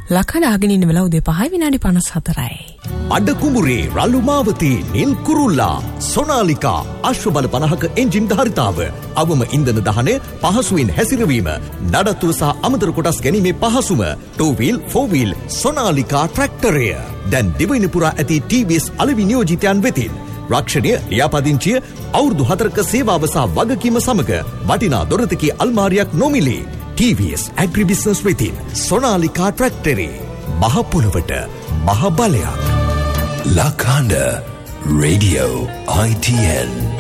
ලකඩාගෙන ඉන්න වෙලාව උදේ 5:54යි. අඩ කුඹුරේ රළු මාවතී නිල් කුරුල්ලා සොනාලිකා අශ්වබල 50ක එන්ජින් ධාරිතාව අවම ඉන්ධන දහනය පහසුවෙන් හැසිරවීම නඩත්තුව සහ අමතර කොටස් ගැනීමේ පහසුම 2 wheel 4 wheel සොනාලිකා ට්‍රැක්ටරය දැන් දිවයින පුරා ඇති TVS අලෙවි නියෝජිතයන් වෙතින් රක්ෂණය ලියාපදිංචිය අවුරුදු 4ක සේවාව සහ වගකීම සමග වටිනා දොරතකී අල්මාරියක් නොමිලේ TVS Agribusiness වෙතින් සොනාලිකා ට්‍රැක්ටරේ මහ පොළොවට මහ බලයක්. Lakanda Radio ITN